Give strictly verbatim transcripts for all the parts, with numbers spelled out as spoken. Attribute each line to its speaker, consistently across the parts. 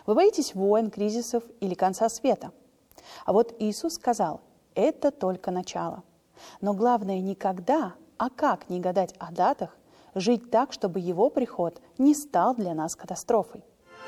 Speaker 1: Вы боитесь войн, кризисов или конца света? А вот Иисус сказал, это только начало. Но главное не когда, а как не гадать о датах, жить так, чтобы Его приход не стал для нас катастрофой.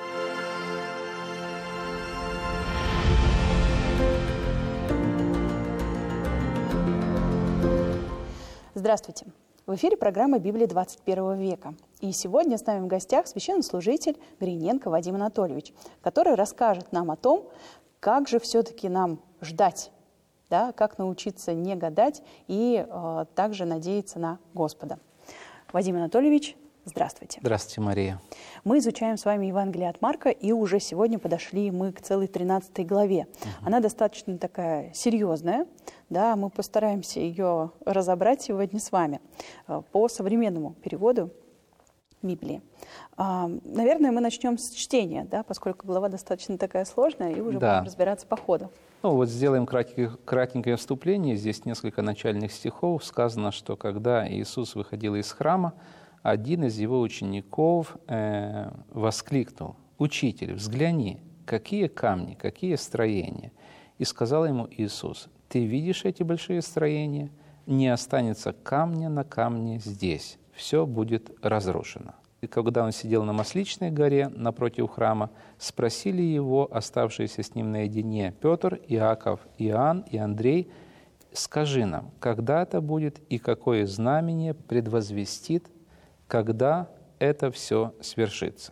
Speaker 1: Здравствуйте! В эфире программа «Библия двадцать первого века». И сегодня с нами в гостях священнослужитель Гриненко Вадим Анатольевич, который расскажет нам о том, как же все-таки нам ждать, да, как научиться не гадать и э, также надеяться на Господа. Вадим Анатольевич, здравствуйте.
Speaker 2: Здравствуйте, Мария.
Speaker 1: Мы изучаем с вами Евангелие от Марка, и уже сегодня подошли мы к целой тринадцатой главе. Угу. Она достаточно такая серьезная, да, мы постараемся ее разобрать сегодня с вами по современному переводу Библии. Наверное, мы начнем с чтения, да, поскольку глава достаточно такая сложная, и уже да. будем разбираться по ходу.
Speaker 2: Ну вот сделаем кратенькое, кратенькое вступление. Здесь несколько начальных стихов. Сказано, что когда Иисус выходил из храма, один из его учеников э, воскликнул: «Учитель, взгляни, какие камни, какие строения!» И сказал ему Иисус: «Ты видишь эти большие строения? Не останется камня на камне здесь, все будет разрушено». И когда он сидел на Масличной горе напротив храма, спросили его оставшиеся с ним наедине Петр, Иаков, Иоанн и Андрей: «Скажи нам, когда это будет и какое знамение предвозвестит, когда это все свершится?»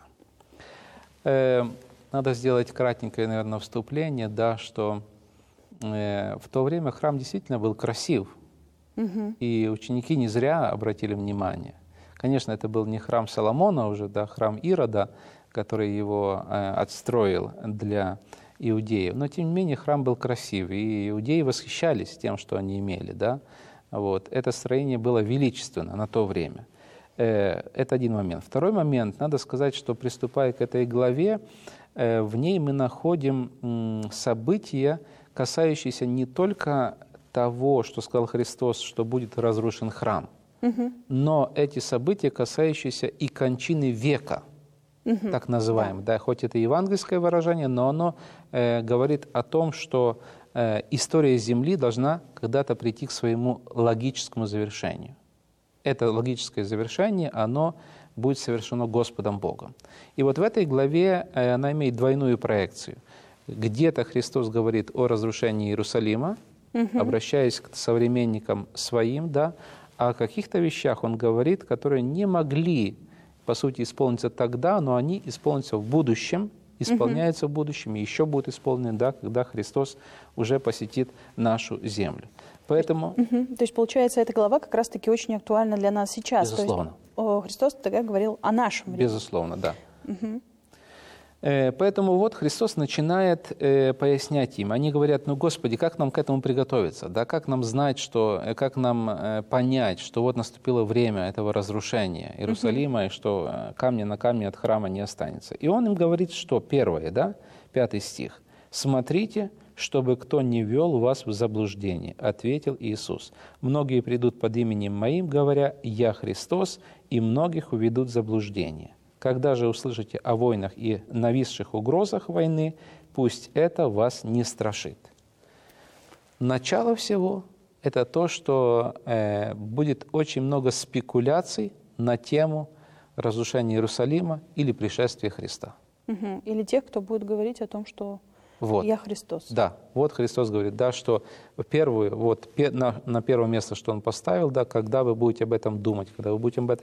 Speaker 2: Э, надо сделать кратенькое, наверное, вступление, да, что э, в то время храм действительно был красив, угу. и ученики не зря обратили внимание. Конечно, это был не храм Соломона уже, да, храм Ирода, который его э, отстроил для иудеев, но тем не менее храм был красив, и иудеи восхищались тем, что они имели, да. Вот. Это строение было величественно на то время. Это один момент. Второй момент, надо сказать, что приступая к этой главе, в ней мы находим события, касающиеся не только того, что сказал Христос, что будет разрушен храм, угу. но эти события, касающиеся и кончины века, угу. так называемого. Да. Да, хоть это евангельское выражение, но оно э, говорит о том, что э, история Земли должна когда-то прийти к своему логическому завершению. Это логическое завершение, оно будет совершено Господом Богом. И вот в этой главе она имеет двойную проекцию. Где-то Христос говорит о разрушении Иерусалима, угу. обращаясь к современникам своим, да, а о каких-то вещах Он говорит, которые не могли, по сути, исполниться тогда, но они исполнятся в будущем, исполняются угу. в будущем и еще будут исполнены, да, когда Христос уже посетит нашу землю. Поэтому...
Speaker 1: Угу. То есть, получается, эта глава как раз-таки очень актуальна для нас сейчас.
Speaker 2: Безусловно.
Speaker 1: То есть, Христос тогда говорил о нашем времени.
Speaker 2: Безусловно, да.
Speaker 1: Угу.
Speaker 2: Поэтому вот Христос начинает пояснять им. Они говорят: ну, Господи, как нам к этому приготовиться? Да, как нам знать, что, как нам понять, что вот наступило время этого разрушения Иерусалима, угу. и что камня на камне от храма не останется? И Он им говорит, что первое, да, пятый стих. «Смотрите, чтобы кто не ввел вас в заблуждение», — ответил Иисус. «Многие придут под именем Моим, говоря: Я Христос, и многих уведут в заблуждение. Когда же услышите о войнах и нависших угрозах войны, пусть это вас не страшит». Начало всего — это то, что э, будет очень много спекуляций на тему разрушения Иерусалима или пришествия Христа.
Speaker 1: Угу. Или тех, кто будет говорить о том, что
Speaker 2: вот.
Speaker 1: «Я Христос».
Speaker 2: Да, вот Христос говорит, да, что первую, вот, на, на первое место, что Он поставил, да, когда вы будете об этом думать, когда вы будете об этом